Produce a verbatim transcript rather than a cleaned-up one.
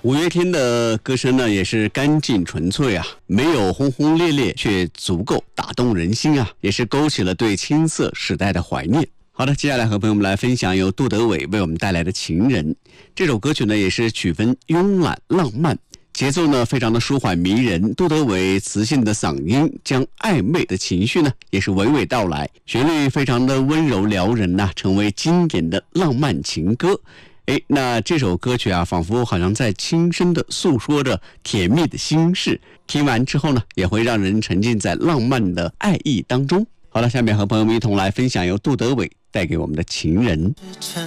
五月天的歌声呢，也是干净纯粹啊，没有轰轰烈烈，却足够打动人心啊，也是勾起了对青涩时代的怀念。好的，接下来和朋友们来分享由杜德伟为我们带来的《情人》这首歌曲呢，也是曲风慵懒浪漫，节奏呢非常的舒缓迷人。杜德伟磁性的嗓音将暧昧的情绪呢也是娓娓道来，旋律非常的温柔撩人呐、啊，成为经典的浪漫情歌。诶，那这首歌曲啊，仿佛好像在轻声的诉说着甜蜜的心事，听完之后呢，也会让人沉浸在浪漫的爱意当中。好了，下面和朋友们一同来分享由杜德伟带给我们的《情人》。